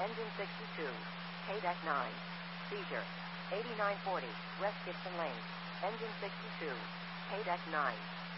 Engine 62. KDEC 9. Seizure. 8940, West Gibson Lane. Engine 62. KDEC 9.